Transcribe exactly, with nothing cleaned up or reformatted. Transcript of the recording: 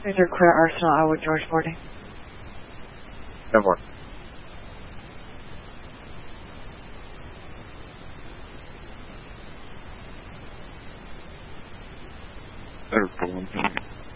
Cruiser clear Arsenal, Iowa, George boarding. Never. Airport.